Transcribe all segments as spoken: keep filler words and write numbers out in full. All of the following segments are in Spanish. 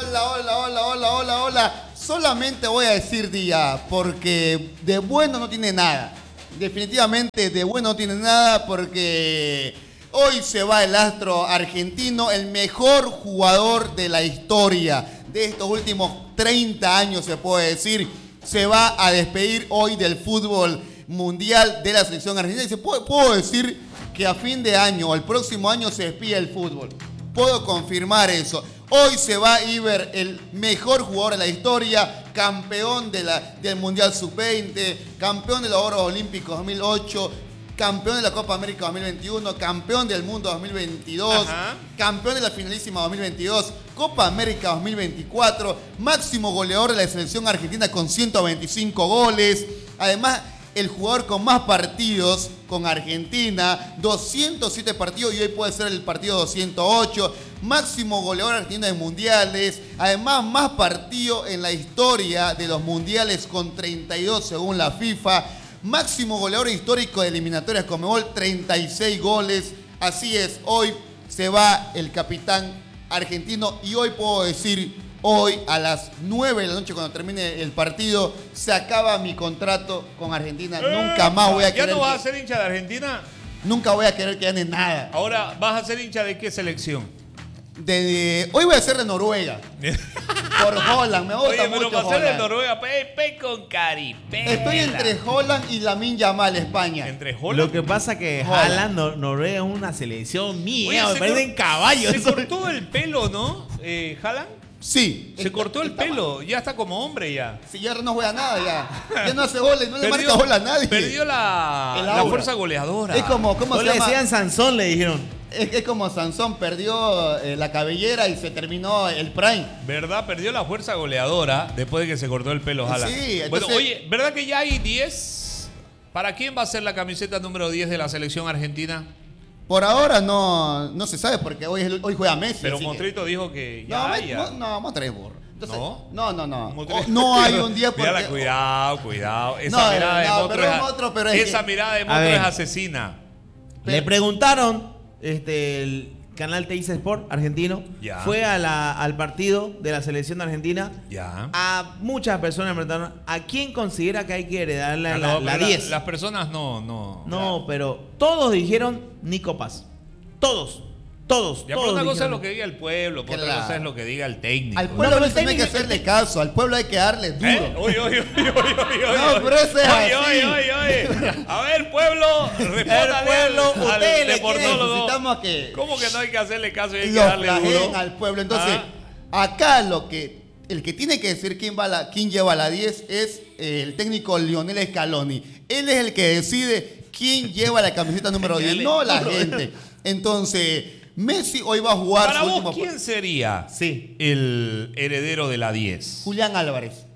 hola, hola, hola, hola, hola, hola. Solamente voy a decir día, porque de bueno no tiene nada. Definitivamente de bueno no tiene nada porque hoy se va el astro argentino, el mejor jugador de la historia de estos últimos treinta años, se puede decir. Se va a despedir hoy del fútbol mundial de la selección argentina. Y se puede, puedo decir que a fin de año o el próximo año se despide el fútbol. Puedo confirmar eso. Hoy se va Iber, el mejor jugador de la historia, campeón de la, del Mundial sub veinte, campeón de los Juegos Olímpicos dos mil ocho, campeón de la Copa América dos mil veintiuno, campeón del Mundo dos mil veintidós, Ajá. campeón de la Finalísima dos mil veintidós, Copa América dos mil veinticuatro, máximo goleador de la selección argentina con ciento veinticinco goles. Además, el jugador con más partidos con Argentina, doscientos siete partidos y hoy puede ser el partido doscientos ocho. Máximo goleador argentino de mundiales. Además, más partidos en la historia de los mundiales con treinta y dos según la FIFA. Máximo goleador histórico de eliminatorias Conmebol, treinta y seis goles. Así es, hoy se va el capitán argentino y hoy puedo decir... Hoy a las nueve de la noche, cuando termine el partido, se acaba mi contrato con Argentina. Eh, nunca más voy a querer... ¿Ya no vas que, a ser hincha de Argentina? Nunca voy a querer que gane nada. Ahora, ¿vas a ser hincha de qué selección? De, de, hoy voy a ser de Noruega. Por Holland, me gusta Oye, mucho pero para Holland. ser de Noruega, Pepe con caripela. Estoy entre Holland y Lamine Yamal, España. ¿Entre Holland? Lo que pasa que Haaland, Nor Noruega es una selección mía, me parecen caballos. Se cortó el pelo, ¿no? Eh, ¿Haaland? Sí. Se cortó el pelo, ya está como hombre ya. Sí, ya no juega nada ya. Ya no hace goles, no perdió, le marca gol a nadie. Perdió la, la fuerza goleadora. Es como, ¿cómo no se le llama? decían Sansón, le dijeron. Es, es como Sansón perdió eh, la cabellera y se terminó el prime. ¿Verdad? Perdió la fuerza goleadora después de que se cortó el pelo Haaland. Sí, entonces... Bueno, oye, ¿verdad que ya hay diez? ¿Para quién va a ser la camiseta número diez de la selección argentina? Por ahora no, no se sabe porque hoy, hoy juega Messi. Pero Mostrito que... dijo que ya no, hay. No, no, Mostrito es burro. Entonces, ¿No? No, no, no. Mostrito... Oh, no hay un día porque... Mírala, cuidado, cuidado. Esa no, mirada de no, Motro pero es, Motro, pero es esa que... mirada de Motro es asesina. Le preguntaron, este, el canal Teis Sport argentino, ya. fue a la, al partido de la selección argentina. Ya. A muchas personas le preguntaron, ¿a quién considera que hay que heredarle no, la, no, la la, diez? Las personas no, no. No, ya. pero todos dijeron Nico Paz. Todos. Todos. Ya, todos pero una cosa dijeron. es lo que diga el pueblo, por otra Claro. cosa es lo que diga el técnico. Al pueblo No, no, pero hay que hacerle caso, al pueblo hay que darle duro. ¿Eh? Oye, oye, oye, oye, oye. No, pero eso es oye, así. oye, oye, oye. A ver, pueblo, respóndale pueblo, al, al usted le deportólogo. Necesitamos que ¿Cómo que no hay que hacerle caso y hay que los darle flagelen duro? al pueblo. Entonces, Ah. acá lo que el que tiene que decir quién va la, quién lleva la diez es eh, el técnico Lionel Scaloni. Él es el que decide quién lleva la camiseta número diez, no la gente. Entonces, Messi hoy va a jugar Para su vos, último... ¿quién sería Sí. el heredero de la diez? Julián Álvarez.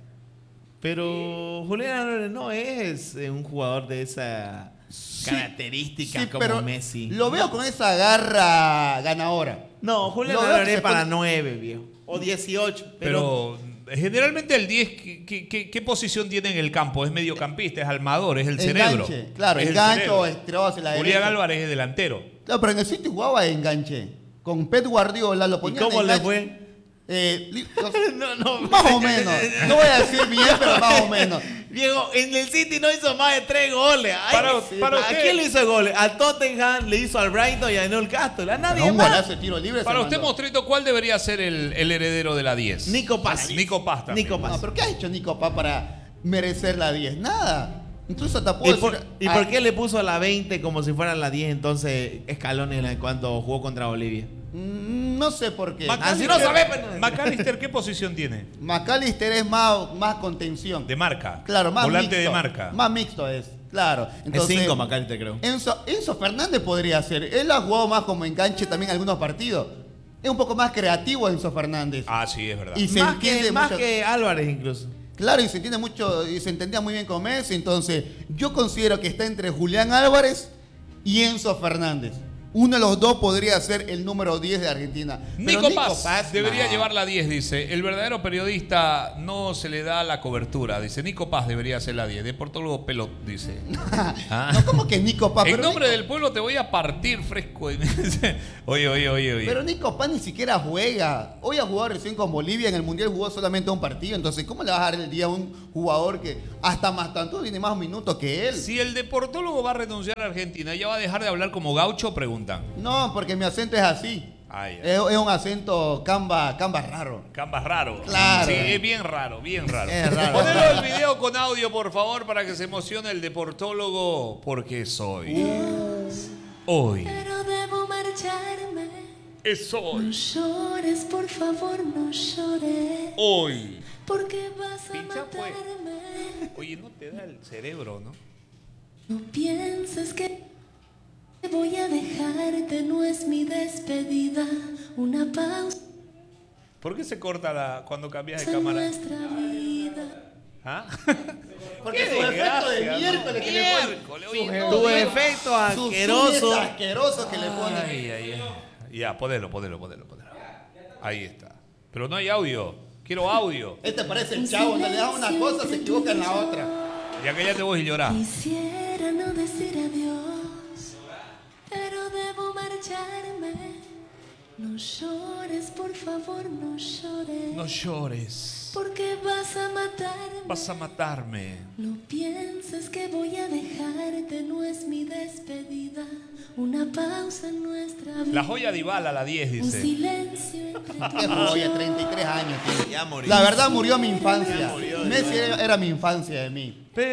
Pero Julián Álvarez no es eh, un jugador de esa característica Sí, como pero Messi. Lo veo con esa garra ganadora. No, Julián Lo veo Álvarez que es se para pone- nueve, viejo. O dieciocho. Pero, Pero, generalmente el diez, ¿qué, qué, qué, qué posición tiene en el campo? Es mediocampista, es armador, es el Enganche, cerebro. claro, es el enganche cerebro. o estirado hacia la Julián derecha. Álvarez es delantero. No, pero en el City jugaba de enganche. Con Pep Guardiola lo ¿y ponían cómo de le enganche. fue? Eh, li- los- No, no. más o menos. No voy a decir bien, pero más o menos. Viejo, en el City no hizo más de tres goles. Ay, Para- sí, para ¿a usted- quién le hizo goles? Al Tottenham, le hizo al Brighton y a Newcastle. A nadie Pero un más. golazo de tiro libre. Para se usted, mandó. Mostrito, ¿cuál debería ser el, el heredero de la diez? Nico Paz. Nico Paz también. Nico Paz. No, pero ¿qué ha hecho Nico Paz para merecer la diez? Nada. Incluso te ¿Y, puedo por, decir... ¿y ah, por qué le puso la veinte como si fuera la diez entonces Scaloni cuando jugó contra Bolivia? mm, No sé por qué. Así no sabe, pero- McAllister, ¿qué posición tiene? McAllister es más, más contención. De marca. Claro, más Volante mixto. de marca. Más mixto es, claro. Es Entonces, cinco McAllister, creo. Enzo, Enzo Fernández podría ser. Él ha jugado más como enganche también en algunos partidos. Es un poco más creativo Enzo Fernández. Ah, sí, es verdad. Y se Más, entiende que, más mucho- que Álvarez incluso. Claro, y se entiende mucho, y se entendía muy bien con Messi. Entonces, yo considero que está entre Julián Álvarez y Enzo Fernández. Uno de los dos podría ser el número diez de Argentina. Pero Nico Paz, Paz, debería no. llevar la diez, dice. El verdadero periodista no se le da la cobertura. Dice, Nico Paz debería ser la diez. Deportólogo pelot, dice. Ah. No, ¿cómo que Nico Paz? En Pero nombre Nico- del pueblo te voy a partir fresco. Oye, oye, oye, oye. Pero Nico Paz ni siquiera juega. Hoy ha jugado recién con Bolivia. En el Mundial jugó solamente un partido. Entonces, ¿cómo le vas a dar el día a un jugador que hasta más tanto tiene más minutos que él? Si el deportólogo va a renunciar a Argentina, ¿ya va a dejar de hablar como gaucho? Preguntan. No, porque mi acento es así. Ah, ya. Es, es un acento camba, camba raro. Cambas raro. Claro. Sí, es bien raro, bien raro. Es raro. Ponelo el video con audio, por favor, para que se emocione el deportólogo, porque soy. Hoy. Pero debo marcharme. Es No hoy. llores, por favor, no llores. Hoy. Porque vas a Picha, pues. matarme. Oye, no te da el cerebro, ¿no? No pienses que voy a dejarte, no es mi despedida. Una pausa ¿Por qué se corta la, cuando cambias de en cámara? nuestra vida. ¿Ah? Porque Qué su efecto de desgracia, ¿no? miércoles que le pone. Miércoles, oye, Su- no. Tu su- efecto sus asqueroso. uñas asquerosos que le pone. Ay, ay, ay. Ya, ponelo, ponelo, ponelo, ponelo. Ahí está. Pero no hay audio. Quiero audio. Este parece el chavo, no le das una cosa, se equivoca en la otra. Ya que ya te voy a llorar. Quisiera no decir adiós, pero debo marcharme. No llores, por favor, no llores. No llores. Porque vas a matarme. Vas a matarme. No pienses que voy a dejarte, no es mi despedida. Una pausa en nuestra vida. La joya de Ibala, la diez, Un dice. silencio entre Qué joya, treinta y tres años tiene. Ya murió. La verdad murió mi infancia. Ya murió, Messi era, era mi infancia de mí.